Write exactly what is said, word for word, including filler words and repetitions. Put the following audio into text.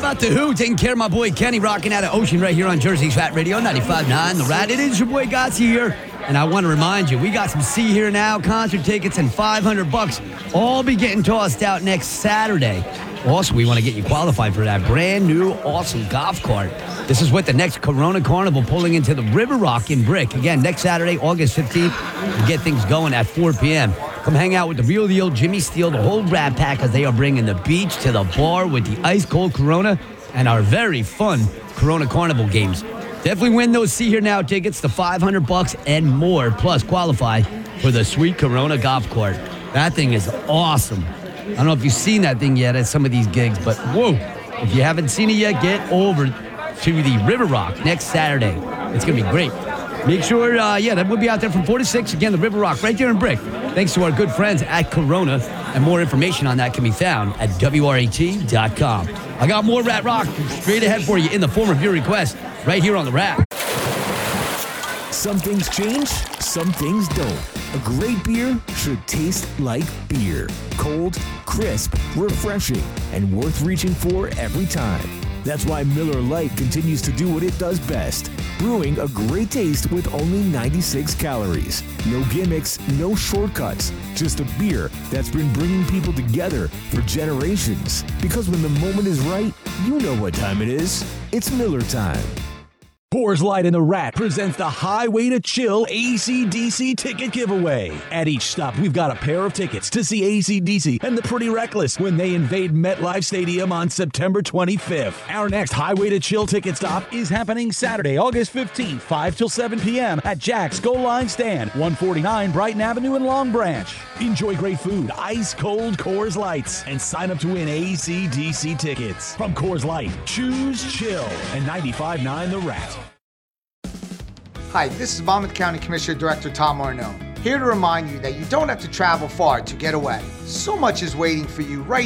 Not the Who, taking care of my boy Kenny, rocking out of Ocean right here on Jersey's Fat Radio, ninety-five point nine. The Rat, it is your boy Gotsy here. And I want to remind you, we got some See Here Now concert tickets and five hundred bucks all be getting tossed out next Saturday. Also, we want to get you qualified for that brand new awesome golf cart. This is with the next Corona Carnival pulling into the River Rock in Brick. Again, next Saturday, August fifteenth, we get things going at four p.m. Come hang out with the real deal Jimmy Steele, the whole Rat Pack, as they are bringing the beach to the bar with the ice cold Corona and our very fun Corona Carnival games. Definitely win those See Here Now tickets, the five hundred bucks and more, plus qualify for the sweet Corona golf cart. That thing is awesome. I don't know if you've seen that thing yet at some of these gigs, but whoa, if you haven't seen it yet, get over to the River Rock next Saturday. It's going to be great. Make sure, uh, yeah, that will be out there from four to six. Again, the River Rock right there in Brick. Thanks to our good friends at Corona. And more information on that can be found at W R A T dot com. I got more Rat Rock straight ahead for you in the form of your request right here on The Rat. Some things change, some things don't. A great beer should taste like beer. Cold, crisp, refreshing, and worth reaching for every time. That's why Miller Lite continues to do what it does best. Brewing a great taste with only ninety-six calories. No gimmicks, no shortcuts. Just a beer that's been bringing people together for generations. Because when the moment is right, you know what time it is. It's Miller time. Coors Light and the Rat presents the Highway to Chill A C D C ticket giveaway. At each stop, we've got a pair of tickets to see A C D C and the Pretty Reckless when they invade MetLife Stadium on September twenty-fifth. Our next Highway to Chill ticket stop is happening Saturday, August fifteenth, five till seven p.m. at Jack's Goal Line Stand, one forty-nine Brighton Avenue in Long Branch. Enjoy great food, ice-cold Coors Lights, and sign up to win A C D C tickets. From Coors Light, choose chill and ninety-five point nine The Rat. Hi, this is Monmouth County Commissioner Director Tom Arnone, here to remind you that you don't have to travel far to get away. So much is waiting for you right